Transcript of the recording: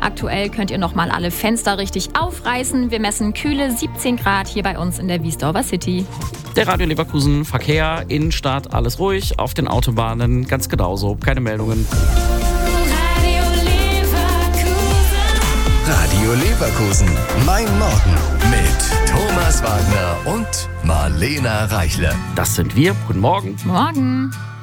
Aktuell könnt ihr nochmal alle Fenster richtig aufreißen. Wir messen kühle 17 Grad hier bei uns in der Wiesdorfer City. Der Radio Leverkusen Verkehr, Innenstadt, alles ruhig, auf den Autobahnen ganz genauso, keine Meldungen. Radio Leverkusen, mein Morgen mit Thomas Wagner und Marlena Reichle. Das sind wir. Guten Morgen. Morgen.